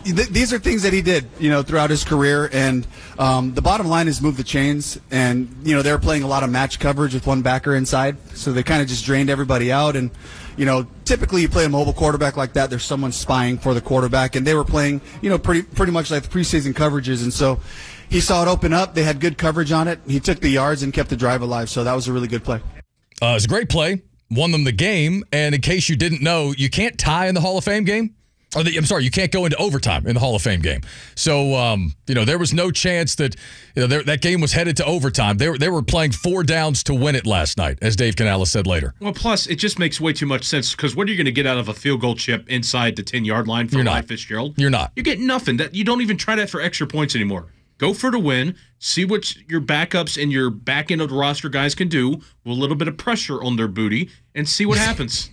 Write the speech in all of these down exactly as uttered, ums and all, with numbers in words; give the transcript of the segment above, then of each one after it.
th- these are things that he did, you know, throughout his career. And um, the bottom line is move the chains. And, you know, they were playing a lot of match coverage with one backer inside. So they kind of just drained everybody out. And, you know, typically you play a mobile quarterback like that, there's someone spying for the quarterback. And they were playing, you know, pretty pretty much like the preseason coverages. And so he saw it open up. They had good coverage on it. He took the yards and kept the drive alive. So that was a really good play. Uh, it was a great play. Won them the game. And in case you didn't know, you can't tie in the Hall of Fame game. Or the, I'm sorry, you can't go into overtime in the Hall of Fame game. So, um, you know, there was no chance that you know there, that game was headed to overtime. They were, they were playing four downs to win it last night, as Dave Canales said later. Well, plus, it just makes way too much sense because what are you going to get out of a field goal chip inside the ten-yard line for Ryan Fitzgerald? You're not. You're getting nothing. That You don't even try that for extra points anymore. Go for the win. See what your backups and your back end of the roster guys can do with a little bit of pressure on their booty and see what happens.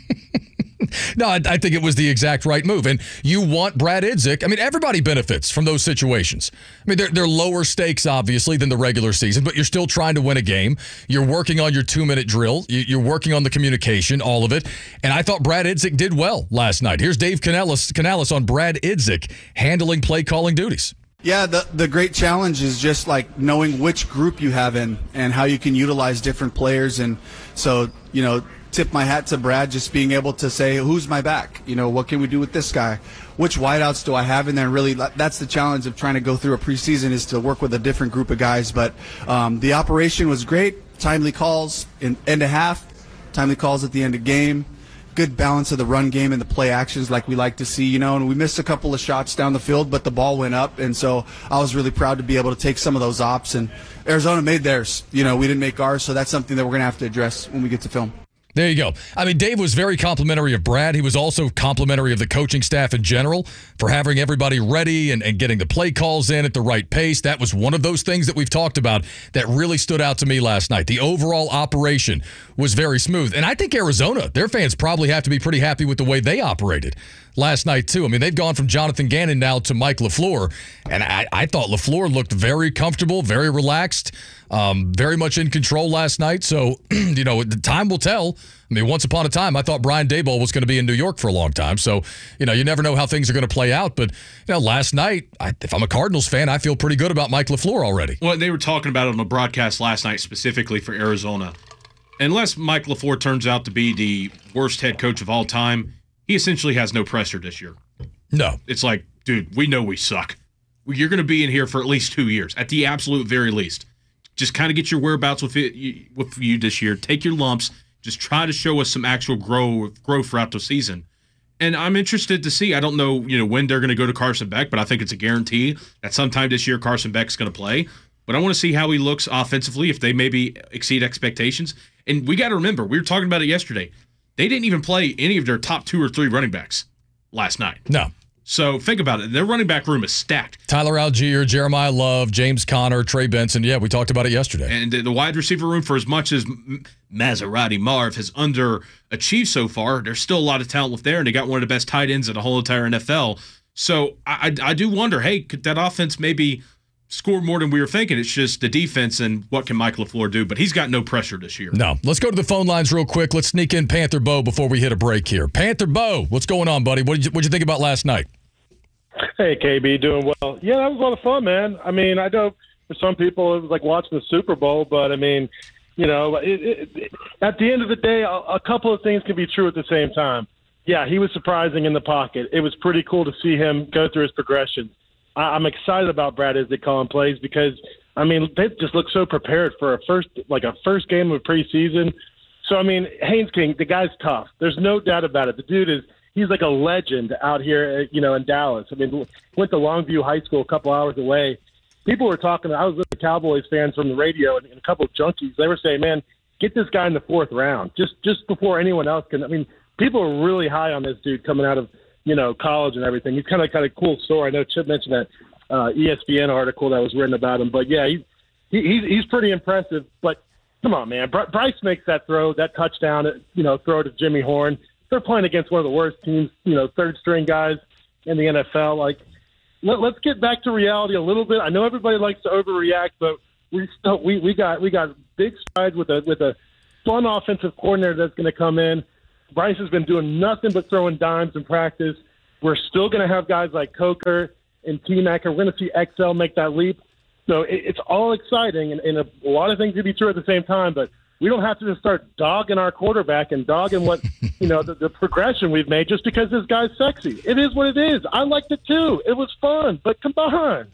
No, I, I think it was the exact right move. And you want Brad Idzik. I mean, everybody benefits from those situations. I mean, they're, they're lower stakes, obviously, than the regular season, but you're still trying to win a game. You're working on your two-minute drill. You, you're working on the communication, all of it. And I thought Brad Idzik did well last night. Here's Dave Canales, Canales on Brad Idzik handling play-calling duties. Yeah, the the great challenge is just like knowing which group you have in and how you can utilize different players. And so, you know, tip my hat to Brad, just being able to say, who's my back? You know, what can we do with this guy? Which wideouts do I have in there? Really, that's the challenge of trying to go through a preseason, is to work with a different group of guys. But um, the operation was great. Timely calls in end of half, timely calls at the end of game. Good balance of the run game and the play actions like we like to see, you know, and we missed a couple of shots down the field, but the ball went up. And so I was really proud to be able to take some of those ops, and Arizona made theirs. You know, we didn't make ours. So that's something that we're going to have to address when we get to film. There you go. I mean, Dave was very complimentary of Brad. He was also complimentary of the coaching staff in general for having everybody ready and, and getting the play calls in at the right pace. That was one of those things that we've talked about that really stood out to me last night. The overall operation was very smooth. And I think Arizona, their fans probably have to be pretty happy with the way they operated last night, too. I mean, they've gone from Jonathan Gannon now to Mike LaFleur, and I, I thought LaFleur looked very comfortable, very relaxed, um, very much in control last night. So, you know, the time will tell. I mean, once upon a time, I thought Brian Daboll was going to be in New York for a long time. So, you know, you never know how things are going to play out. But, you know, last night, I, if I'm a Cardinals fan, I feel pretty good about Mike LaFleur already. Well, they were talking about it on the broadcast last night specifically for Arizona. Unless Mike LaFleur turns out to be the worst head coach of all time, he essentially has no pressure this year. No. It's like, dude, we know we suck. You're going to be in here for at least two years, at the absolute very least. Just kind of get your whereabouts with it with you this year. Take your lumps. Just try to show us some actual growth growth throughout the season. And I'm interested to see. I don't know, you know, when they're going to go to Carson Beck, but I think it's a guarantee that sometime this year Carson Beck's going to play. But I want to see how he looks offensively, if they maybe exceed expectations. And we got to remember, we were talking about it yesterday. They didn't even play any of their top two or three running backs last night. No. So think about it. Their running back room is stacked. Tyler Algier, Jeremiah Love, James Conner, Trey Benson. Yeah, we talked about it yesterday. And the wide receiver room, for as much as Maserati Marv has underachieved so far, there's still a lot of talent left there, and they got one of the best tight ends in the whole entire N F L. So I, I, I do wonder, hey, could that offense maybe score more than we were thinking? It's just the defense and what can Mike LaFleur do, but he's got no pressure this year. No. Let's go to the phone lines real quick. Let's sneak in Panther Bo before we hit a break here. Panther Bo, what's going on, buddy? What did you, what'd you think about last night? Hey, K B, doing well. Yeah, that was a lot of fun, man. I mean, I know for some people it was like watching the Super Bowl, but I mean, you know, it, it, it, at the end of the day, a, a couple of things can be true at the same time. Yeah, he was surprising in the pocket. It was pretty cool to see him go through his progression. I, I'm excited about Brad Idzik calling plays because, I mean, they just look so prepared for a first, like a first game of preseason. So, I mean, Haynes King, the guy's tough. There's no doubt about it. The dude is, he's like a legend out here, you know, in Dallas. I mean, went to Longview High School a couple hours away. People were talking, I was with the Cowboys fans from the radio and, and a couple of junkies. They were saying, man, get this guy in the fourth round, just just before anyone else can. I mean, people are really high on this dude coming out of, you know, college and everything. He's kind of kind of cool story. I know Chip mentioned that uh, E S P N article that was written about him. But, yeah, he's, he, he's, he's pretty impressive. But, come on, man. Br- Bryce makes that throw, that touchdown, you know, throw to Jimmy Horn. They're playing against one of the worst teams, you know, third-string guys in the N F L. Like, let, let's get back to reality a little bit. I know everybody likes to overreact, but we still we, we got we got big strides with a with a fun offensive coordinator that's going to come in. Bryce has been doing nothing but throwing dimes in practice. We're still going to have guys like Coker and T-Mac, and we're going to see X L make that leap. So it, it's all exciting, and, and a, a lot of things can be true at the same time, but we don't have to just start dogging our quarterback and dogging what, you know, the, the progression we've made just because this guy's sexy. It is what it is. I liked it too. It was fun, but come on.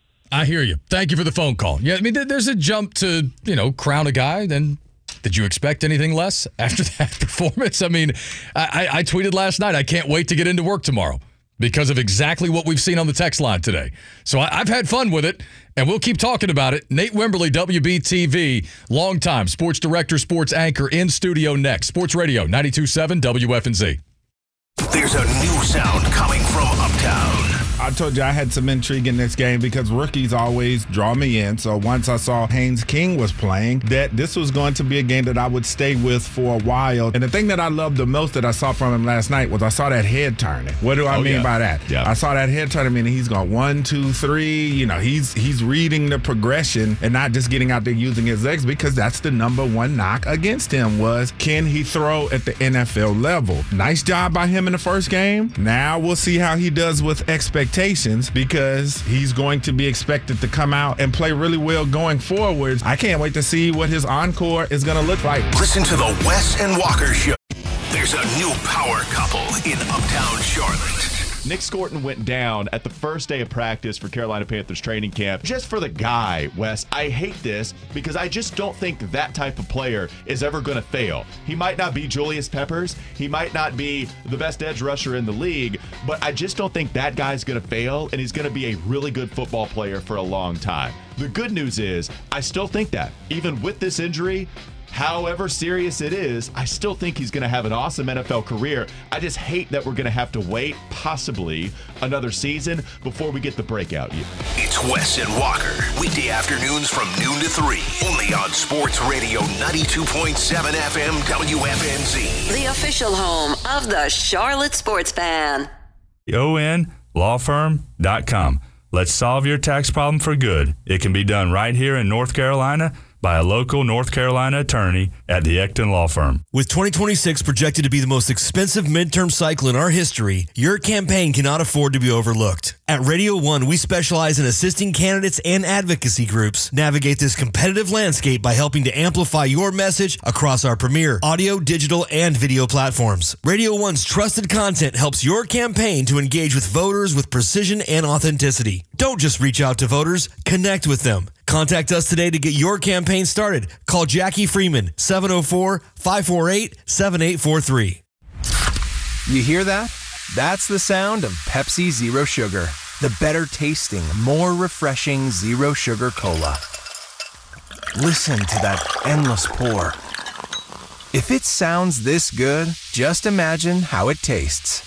I hear you. Thank you for the phone call. Yeah, I mean, there's a jump to, you know, crown a guy. Then did you expect anything less after that performance? I mean, I, I tweeted last night, I can't wait to get into work tomorrow because of exactly what we've seen on the text line today. So I, I've had fun with it, and we'll keep talking about it. Nate Wimberly, W B T V, longtime sports director, sports anchor, in studio next. Sports Radio, ninety-two point seven W F N Z. There's a new sound coming from Uptown. I told you I had some intrigue in this game because rookies always draw me in. So once I saw Haynes King was playing, that this was going to be a game that I would stay with for a while. And the thing that I loved the most that I saw from him last night was I saw that head turning. What do I oh, mean yeah. by that? Yeah. I saw that head turning, meaning he's going one, two, three. You know, he's he's reading the progression and not just getting out there using his legs, because that's the number one knock against him was, can he throw at the N F L level? Nice job by him in the first game. Now we'll see how he does with expectations, because he's going to be expected to come out and play really well going forwards. I can't wait to see what his encore is going to look like. Listen to the Wes and Walker Show. There's a new power couple in Uptown Charlotte. Nick Scorton went down at the first day of practice for Carolina Panthers training camp. Just for the guy, Wes, I hate this because I just don't think that type of player is ever going to fail. He might not be Julius Peppers. He might not be the best edge rusher in the league, but I just don't think that guy's going to fail, and he's going to be a really good football player for a long time. The good news is I still think that, even with this injury, however serious it is, I still think he's going to have an awesome N F L career. I just hate that we're going to have to wait possibly another season before we get the breakout year. It's Wes and Walker, weekday afternoons from noon to three, only on Sports Radio ninety-two point seven F M W F N Z. The official home of the Charlotte Sports Fan. O N law firm dot com. Let's solve your tax problem for good. It can be done right here in North Carolina by a local North Carolina attorney at the Ecton Law Firm. With twenty twenty-six projected to be the most expensive midterm cycle in our history, your campaign cannot afford to be overlooked. At Radio One, we specialize in assisting candidates and advocacy groups navigate this competitive landscape by helping to amplify your message across our premier audio, digital, and video platforms. Radio One's trusted content helps your campaign to engage with voters with precision and authenticity. Don't just reach out to voters, connect with them. Contact us today to get your campaign started. Call Jackie Freeman, seven oh four, five four eight, seven eight four three. You hear that? That's the sound of Pepsi Zero Sugar, the better tasting, more refreshing Zero Sugar Cola. Listen to that endless pour. If it sounds this good, just imagine how it tastes.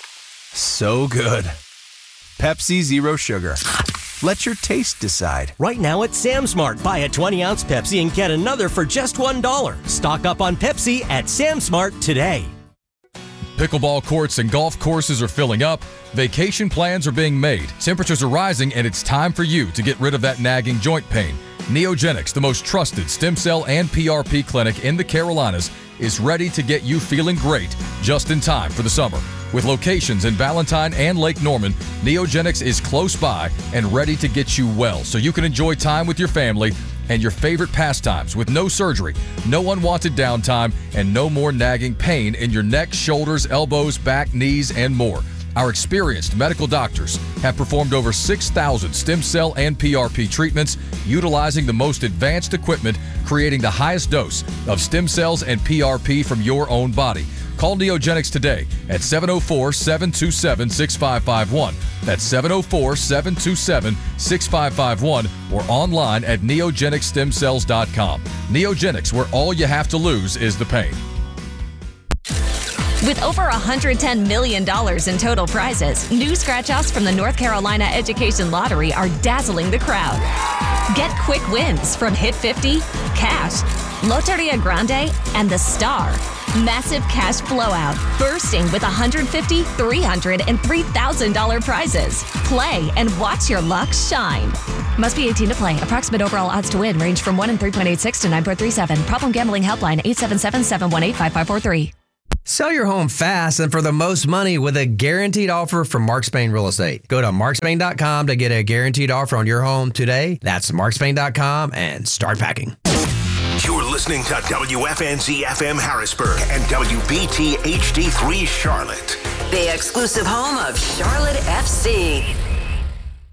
So good. Pepsi Zero Sugar. Let your taste decide. Right now at Sam's Mart, buy a twenty ounce Pepsi and get another for just one dollar. Stock up on Pepsi at Sam's Mart today. Pickleball courts and golf courses are filling up. Vacation plans are being made. Temperatures are rising, and it's time for you to get rid of that nagging joint pain. Neogenics, the most trusted stem cell and P R P clinic in the Carolinas, is ready to get you feeling great just in time for the summer. With locations in Valentine and Lake Norman, Neogenics is close by and ready to get you well so you can enjoy time with your family and your favorite pastimes with no surgery, no unwanted downtime, and no more nagging pain in your neck, shoulders, elbows, back, knees, and more. Our experienced medical doctors have performed over six thousand stem cell and P R P treatments utilizing the most advanced equipment, creating the highest dose of stem cells and P R P from your own body. Call Neogenics today at seven oh four, seven two seven, six five five one. That's seven oh four, seven two seven, six five five one or online at neogenic stem cells dot com. Neogenics, where all you have to lose is the pain. With over one hundred ten million dollars in total prizes, new scratch-offs from the North Carolina Education Lottery are dazzling the crowd. Get quick wins from Hit fifty, Cash, Loteria Grande, and The Star. Massive cash blowout, bursting with one hundred fifty thousand dollars, three hundred thousand dollars, and three thousand dollars prizes. Play and watch your luck shine. Must be eighteen to play. Approximate overall odds to win range from one in three point eight six to nine point three seven. Problem gambling helpline eight seven seven, seven one eight, five five four three. Sell your home fast and for the most money with a guaranteed offer from Mark Spain Real Estate. Go to mark spain dot com to get a guaranteed offer on your home today. That's mark spain dot com and start packing. You're listening to W F N Z F M Harrisburg and W B T H D three Charlotte. The exclusive home of Charlotte F C.